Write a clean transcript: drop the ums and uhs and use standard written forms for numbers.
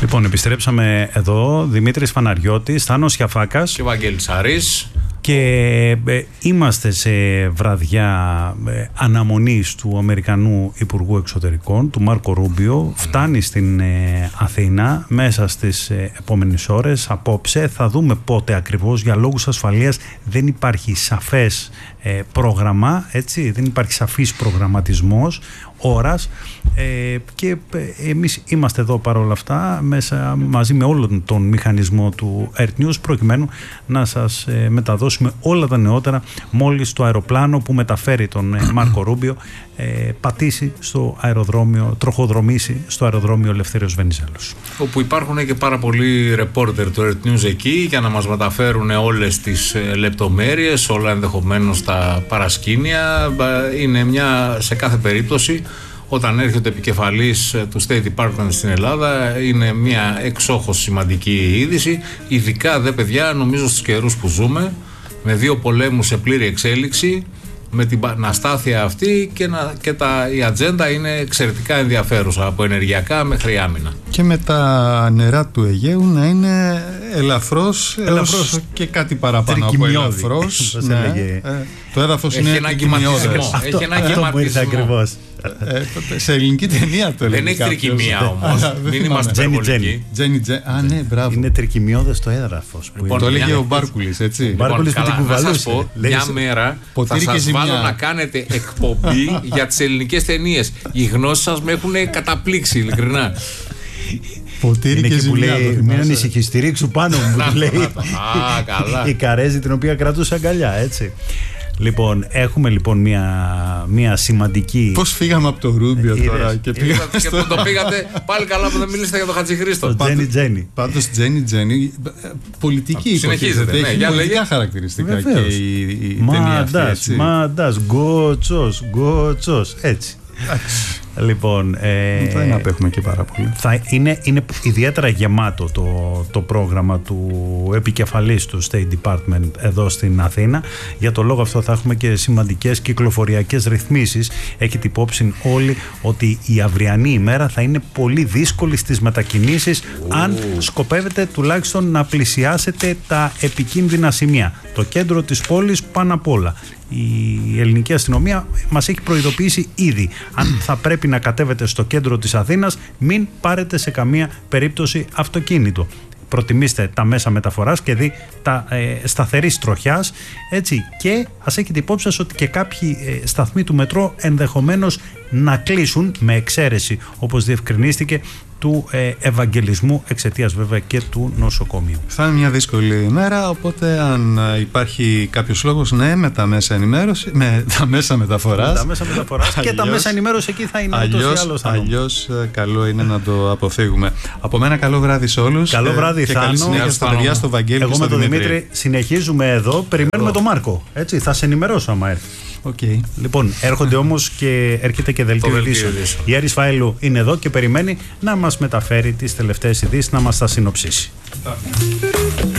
Λοιπόν, επιστρέψαμε εδώ. Δημήτρης Φαναριώτης, Θάνος Γιαφάκας και Βαγγέλης Αρής. Και είμαστε σε βραδιά αναμονής του Αμερικανού Υπουργού Εξωτερικών, του Μάρκο Ρούμπιο. Φτάνει στην Αθήνα μέσα στις επόμενες ώρες. Απόψε θα δούμε πότε ακριβώς. Για λόγους ασφαλείας δεν υπάρχει σαφές πρόγραμμα, έτσι, δεν υπάρχει σαφής προγραμματισμός ώρας, και εμείς είμαστε εδώ παρόλα αυτά μέσα, μαζί με όλον τον μηχανισμό του Earth News, προκειμένου να σας μεταδώσουμε όλα τα νεότερα μόλις το αεροπλάνο που μεταφέρει τον Μάρκο Ρούμπιο πατήσει στο αεροδρόμιο, τροχοδρομήσει στο αεροδρόμιο Ελευθέριος Βενιζέλος, όπου υπάρχουν και πάρα πολλοί ρεπόρτερ του Earth News εκεί για να μας μεταφέρουν όλες τις λεπτομέρειες, όλα ενδεχομένως τα παρασκήνια. Είναι μια, σε κάθε περίπτωση, όταν έρχεται επικεφαλής του State Department στην Ελλάδα, είναι μια εξόχως σημαντική είδηση, ειδικά δε παιδιά, νομίζω στους καιρούς που ζούμε, με δύο πολέμους σε πλήρη εξέλιξη, με την αστάθεια αυτή, και η ατζέντα είναι εξαιρετικά ενδιαφέρουσα, από ενεργειακά μέχρι άμυνα. Και με τα νερά του Αιγαίου να είναι ελαφρώς και κάτι παραπάνω από ελαφρώς. Το έδαφος είναι ένα κυματισμό. Έχει ένα κυματισμό. Σε ελληνική ταινία το έλεγε. Δεν έχει τρικυμία όμως. Μην είμαστε υπερβολικοί. Ναι, μπράβο. Είναι τρικυμιώδες το έδαφος. Το έλεγε ο Μπάρκουλης, έτσι. Να σας πω, μια μέρα θα σας βάλω να κάνετε εκπομπή για τις ελληνικές ταινίες. Οι γνώσεις σας με έχουν καταπλήξει, ειλικρινά. Είναι εκεί που λέει μην ανησυχείς, στηρίξου πάνω μου, που λέει η Καρέζη, την οποία κρατούσε αγκαλιά, έτσι. Λοιπόν, έχουμε λοιπόν μια σημαντική. Πώς φύγαμε από το Ρούμπιο τώρα και το πήγατε πάλι καλά που δεν μιλήσατε για τον Χατζηχρήστο. Τζένι. Πάντως Τζένι, πολιτική. Συνεχίζεται. Έχει πολιτικά χαρακτηριστικά και η ταινία αυτή. Μαντάς, γκοτσός, έτσι. Λοιπόν, δεν απέχουμε και πάρα πολύ. Είναι ιδιαίτερα γεμάτο το πρόγραμμα του επικεφαλής του State Department εδώ στην Αθήνα. Για το λόγο αυτό θα έχουμε και σημαντικές κυκλοφοριακές ρυθμίσεις. Έχετε υπόψη όλοι ότι η αυριανή ημέρα θα είναι πολύ δύσκολη στις μετακινήσεις, αν σκοπεύετε τουλάχιστον να πλησιάσετε τα επικίνδυνα σημεία. Το κέντρο της πόλης πάνω απ' όλα. Η ελληνική αστυνομία μας έχει προειδοποιήσει ήδη. Αν θα πρέπει να κατέβετε στο κέντρο της Αθήνας, μην πάρετε σε καμία περίπτωση αυτοκίνητο. Προτιμήστε τα μέσα μεταφοράς και δει τα σταθερής τροχιάς, έτσι. Και ας έχετε υπόψη σας ότι και κάποιοι σταθμοί του μετρό ενδεχομένως να κλείσουν, με εξαίρεση, όπως διευκρινίστηκε, του Ευαγγελισμού, εξαιτίας βέβαια και του νοσοκομείου. Θα είναι μια δύσκολη ημέρα, οπότε αν υπάρχει κάποιος λόγος, ναι, με τα μέσα ενημέρωση, με τα μέσα μεταφοράς. Και τα μέσα ενημέρωση εκεί θα είναι αλλιώς καλό είναι να το αποφύγουμε. Από μένα καλό βράδυ σε όλους. Καλό βράδυ, και καλή συνέχεια στα παιδιά, στο Βαγγέλη. Εγώ με τον Δημήτρη συνεχίζουμε εδώ. Περιμένουμε τον Μάρκο. Έτσι, θα σε ενημερώσω άμα έρθει. Okay. Λοιπόν, έρχονται όμως και έρχεται και δελτίο ειδήσεων. Η Άρης Φαΐλου είναι εδώ και περιμένει να μας μεταφέρει τις τελευταίες ειδήσεις, να μας τα συνοψίσει.